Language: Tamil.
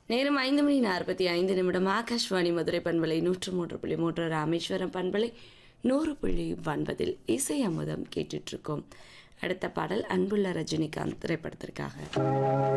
நேரம் 5:45 ஆகாஷ்வாணி மதுரை பண்பலை 103.3 ராமேஸ்வரம் பண்பலை 100.9 இசை அமுதம் கேட்டுட்டு இருக்கோம். அடுத்த பாடல் அன்புள்ள ரஜினிகாந்த் திரைப்படத்திற்காக.